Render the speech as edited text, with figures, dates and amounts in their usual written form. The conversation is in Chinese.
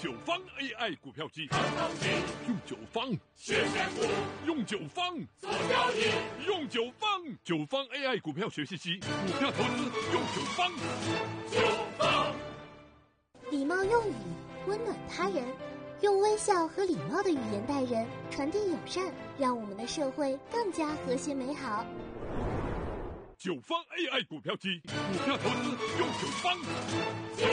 九方 AI 股票机， 用九方学选股， 用九方做交易， 用九方 AI 股票学习机，股票投资用九方。 九方。 礼貌用语，温暖他人，用微笑和礼貌的语言待人，传递友善，让我们的社会更加和谐美好。 九方 AI 股票机，股票投资用九方。